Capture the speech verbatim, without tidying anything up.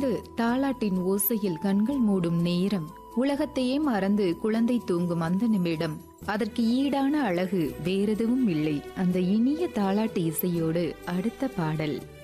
தாலாட்டின் ஓசையில் கண்கள் மூடும் நேரம், உலகத்தையே மறந்து குழந்தை தூங்கும் அந்த நிமிடம், அதற்கு ஈடான அழகு வேறெதுவும் இல்லை. அந்த இனிய தாலாட்டு இசையோடு அடுத்த பாடல்.